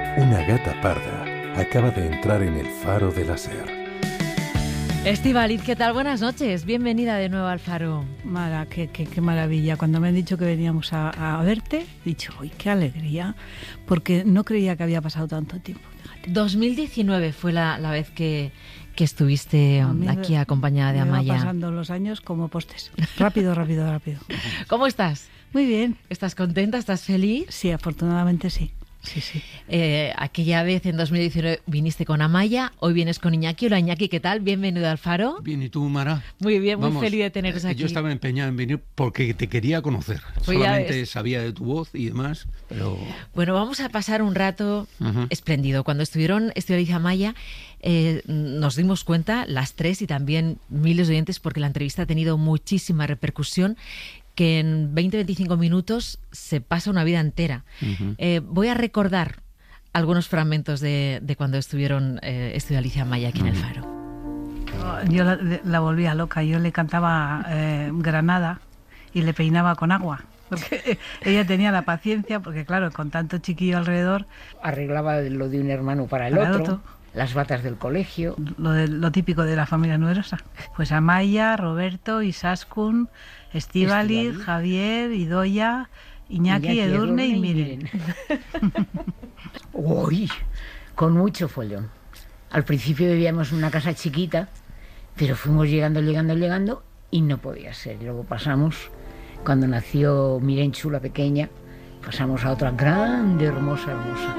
Una gata parda acaba de entrar en el faro de la SER. Estíbaliz, ¿qué tal? Buenas noches. Bienvenida de nuevo al Faro. Mara, qué maravilla. Cuando me han dicho que veníamos a verte, he dicho, ¡ay, qué alegría! Porque no creía que había pasado tanto tiempo. Fíjate. 2019 fue la vez que estuviste aquí acompañada de Amaya. Me van pasando los años como postes. Rápido. ¿Cómo estás? Muy bien. ¿Estás contenta? ¿Estás feliz? Sí, afortunadamente sí. Sí. Aquella vez en 2019 viniste con Amaya, hoy vienes con Iñaki. Hola Iñaki, ¿qué tal? Bienvenido al Faro. Bien, ¿y tú, Mara? Muy bien, muy feliz de teneros aquí. Yo estaba empeñado en venir porque te quería conocer. Pues solamente sabía de tu voz y demás, pero... Bueno, vamos a pasar un rato espléndido. Cuando estuvieron Estíbaliz y Amaya, nos dimos cuenta, las tres y también miles de oyentes, porque la entrevista ha tenido muchísima repercusión, que en 20-25 minutos se pasa una vida entera. Voy a recordar algunos fragmentos de cuando estuvieron Estíbaliz y Amaya aquí en el Faro. Yo la volvía loca. Yo le cantaba Granada y le peinaba con agua. Porque ella tenía la paciencia, porque claro, con tanto chiquillo alrededor... Arreglaba lo de un hermano para el otro. Las batas del colegio. Lo típico de la familia numerosa. Pues Amaya, Roberto, Izaskun, Estíbaliz, Javier, Idoia, Iñaki, Edurne y Miren. Uy, con mucho follón. Al principio vivíamos en una casa chiquita, pero fuimos llegando y no podía ser. Y luego pasamos, cuando nació Mirenchu, la pequeña, pasamos a otra grande, hermosa.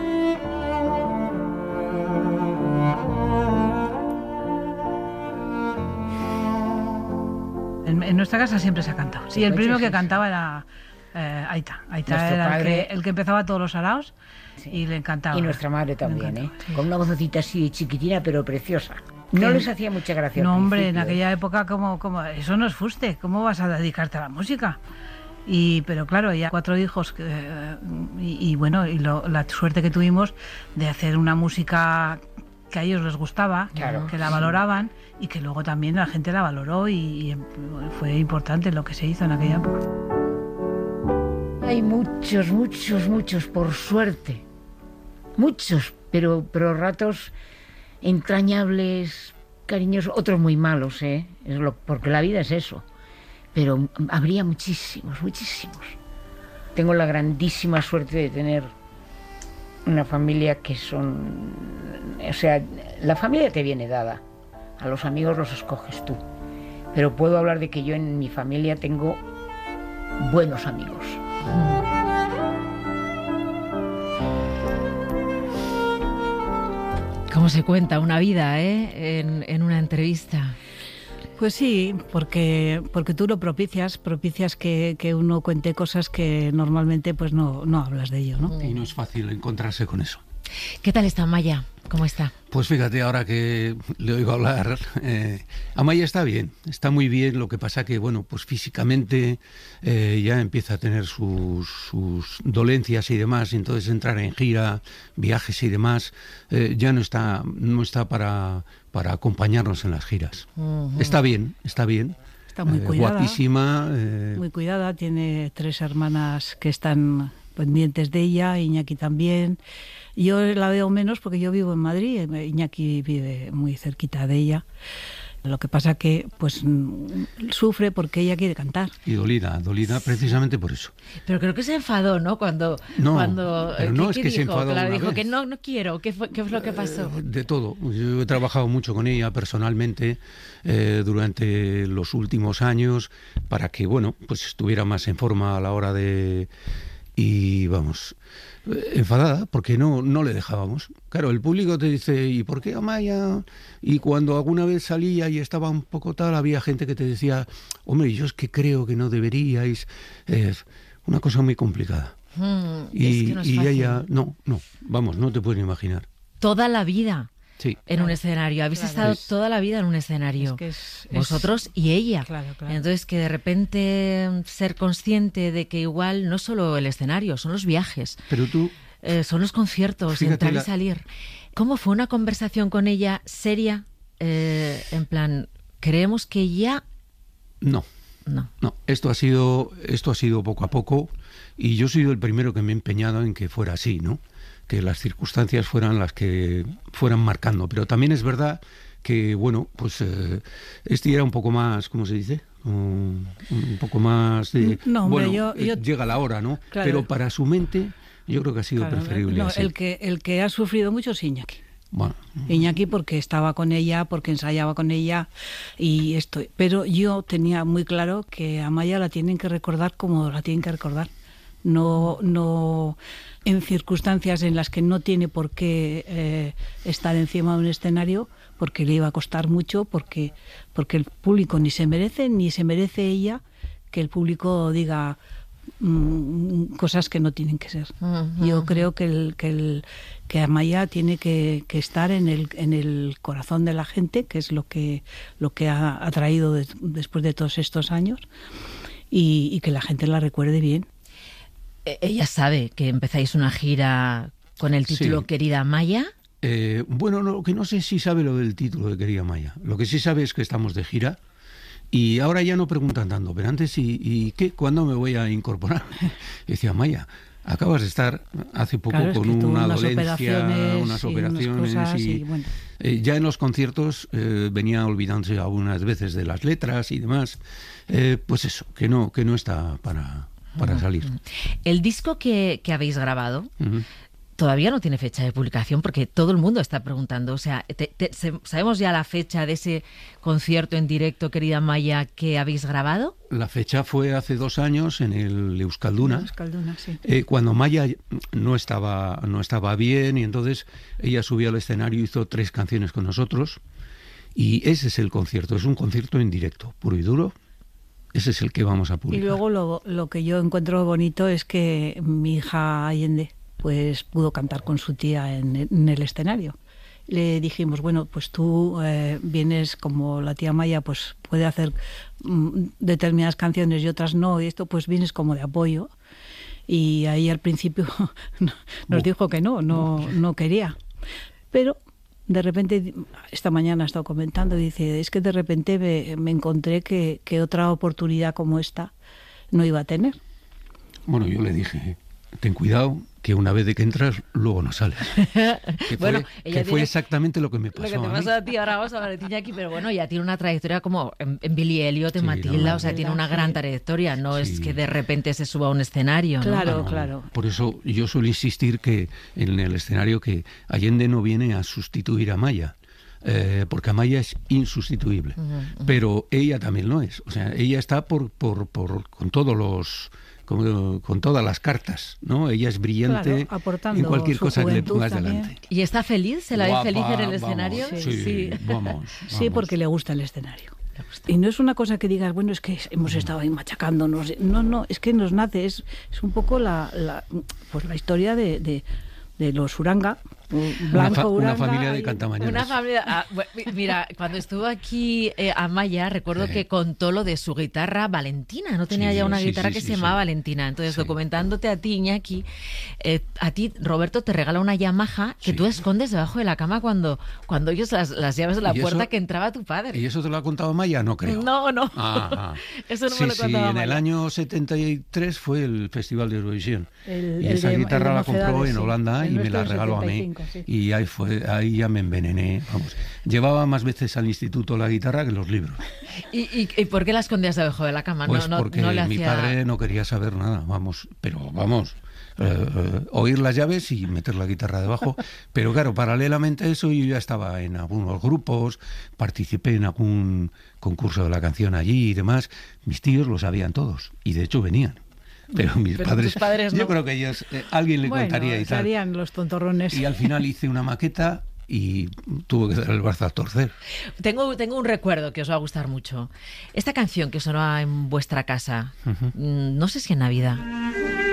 En nuestra casa siempre se ha cantado. Sí, el primero que cantaba era Aita. Aita era el que empezaba todos los araos, sí. Y le encantaba. Y nuestra madre también, sí. Con una vocecita así chiquitina, pero preciosa. No les hacía mucha gracia. No, hombre, en aquella época, como eso no es fuste. ¿Cómo vas a dedicarte a la música? Pero claro, ya 4 hijos y la suerte que tuvimos de hacer una música que a ellos les gustaba, claro, que la valoraban y que luego también la gente la valoró y fue importante lo que se hizo en aquella época. Hay muchos, por suerte. Muchos, pero ratos entrañables, cariñosos, otros muy malos, porque la vida es eso. Pero habría muchísimos. Tengo la grandísima suerte de tener una familia que son... O sea, la familia te viene dada. A los amigos los escoges tú. Pero puedo hablar de que yo en mi familia tengo buenos amigos. ¿Cómo se cuenta una vida, en una entrevista? Pues sí, porque tú lo propicias que uno cuente cosas que normalmente pues no hablas de ello, ¿no? Y no es fácil encontrarse con eso. ¿Qué tal está Amaya? ¿Cómo está? Pues fíjate, ahora que le oigo hablar, Amaya está bien, está muy bien. Lo que pasa que, bueno, pues físicamente ya empieza a tener sus dolencias y demás, y entonces entrar en gira, viajes y demás, ya no está para acompañarnos en las giras. Está bien. Está muy cuidada. Guapísima. Muy cuidada, tiene 3 hermanas que están pendientes de ella, Iñaki también. Yo la veo menos porque yo vivo en Madrid, Iñaki vive muy cerquita de ella. Lo que pasa que pues sufre porque ella quiere cantar. Y dolida precisamente por eso. Pero creo que se enfadó, ¿no? Cuando pero no es que se enfadó. Claro, dijo que no quiero. ¿Qué fue lo que pasó? De todo. Yo he trabajado mucho con ella personalmente durante los últimos años para que, bueno, pues estuviera más en forma a la hora de... Y vamos, enfadada porque no le dejábamos. Claro, el público te dice, ¿y por qué Amaya? Y cuando alguna vez salía y estaba un poco tal, había gente que te decía, hombre, yo es que creo que no deberíais. Una cosa muy complicada. Es que no es fácil. Ella, no te puedes ni imaginar. Toda la vida. Sí. En un escenario. Habéis estado toda la vida en un escenario. Vosotros y ella. Claro. Entonces, que de repente ser consciente de que igual no solo el escenario, son los viajes. Pero tú... son los conciertos, entrar y salir. ¿Cómo fue una conversación con ella seria? En plan, ¿creemos que ya...? No. No, esto ha sido poco a poco, y yo he sido el primero que me he empeñado en que fuera así, ¿no? Que las circunstancias fueran las que fueran marcando. Pero también es verdad que, bueno, pues este era un poco más, ¿cómo se dice? Un poco más de... No, hombre, bueno, llega la hora, ¿no? Claro. Pero para su mente yo creo que ha sido preferible así. El que ha sufrido mucho es Iñaki. Bueno. Iñaki, porque estaba con ella, porque ensayaba con ella y esto. Pero yo tenía muy claro que a Amaya la tienen que recordar como la tienen que recordar. No en circunstancias en las que no tiene por qué estar encima de un escenario, porque le iba a costar mucho, porque el público ni se merece ella que el público diga cosas que no tienen que ser. Yo creo que Amaya tiene que estar en el corazón de la gente, que es lo que ha traído después de todos estos años, y que la gente la recuerde bien. Ella sabe que empezáis una gira con el título Querida Amaya. Bueno, lo que no sé si sabe lo del título de Querida Amaya. Lo que sí sabe es que estamos de gira. Y ahora ya no preguntan tanto, pero antes, ¿y qué? ¿Cuándo me voy a incorporar? Y decía, Amaya, acabas de estar hace poco con una dolencia, unas operaciones y bueno. Ya en los conciertos venía olvidándose algunas veces de las letras y demás. Pues eso, que no está para salir. El disco que habéis grabado... Todavía no tiene fecha de publicación porque todo el mundo está preguntando. O sea, ¿sabemos ya la fecha de ese concierto en directo, Querida Amaya, que habéis grabado? La fecha fue hace 2 años en el Euskalduna. Sí. Cuando Amaya no estaba bien, y entonces ella subió al escenario, hizo 3 canciones con nosotros, y ese es el concierto. Es un concierto en directo, puro y duro. Ese es el que vamos a publicar. Y luego lo que yo encuentro bonito es que mi hija Allende pues pudo cantar con su tía en el escenario. Le dijimos, bueno, pues tú vienes como la tía Amaya, pues puede hacer determinadas canciones y otras no, y esto pues vienes como de apoyo. Y ahí al principio nos dijo que no quería. Pero de repente, esta mañana ha estado comentando, y dice, es que de repente me encontré que otra oportunidad como esta no iba a tener. Bueno, yo le dije, ten cuidado, que una vez de que entras, luego no sales. Que fue exactamente lo que me pasó. Lo que te pasó a ti, ahora vamos a hablar de Iñaki, pero bueno, ya tiene una trayectoria como en Billy Elliot, en Matilda, o sea, tiene una gran trayectoria, no es que de repente se suba a un escenario, ¿no? Claro. Por eso yo suelo insistir que en el escenario que Allende no viene a sustituir a Amaya. Porque Amaya es insustituible, pero ella también lo es. O sea, ella está con todos los... con todas las cartas, ¿no? Ella es brillante, aportando en cualquier cosa que le pongas también. delante. ¿Y está feliz? ¿Se la ve feliz en el escenario? Sí, vamos. Sí, porque le gusta el escenario. Y no es una cosa que digas, bueno, es que hemos estado ahí machacándonos. No, es que nos nace, es un poco la historia de los Uranga, Blanco Uranga. Una familia de cantamañanas. Una familia. Mira, cuando estuvo aquí Amaya, recuerdo que contó lo de su guitarra Valentina. No tenía ya una guitarra que se llamaba Valentina. Entonces, documentándote a ti, Iñaki, a ti, Roberto, te regala una Yamaha que tú escondes debajo de la cama cuando ellos las llaves de la puerta que entraba tu padre. ¿Y eso te lo ha contado Amaya? No creo. No. Ajá. Eso no me lo contaba Amaya. En el año 73 fue el Festival de Eurovisión. Y esa guitarra la compró en Holanda y me la regaló a mí. Sí. Y ahí ya me envenené. Vamos, llevaba más veces al instituto la guitarra que los libros. ¿Y por qué la escondías debajo de la cama? Pues porque mi padre no quería saber nada, oír las llaves y meter la guitarra debajo. Pero claro, paralelamente a eso yo ya estaba en algunos grupos, participé en algún concurso de la canción allí y demás. Mis tíos lo sabían todos y de hecho venían. Pero mis padres no. Yo creo que ellos, alguien le contaría y tal. Estarían los tontorrones. Y al final hice una maqueta y tuve que dar el brazo a torcer. Tengo un recuerdo que os va a gustar mucho. Esta canción que sonaba en vuestra casa, no sé si en Navidad.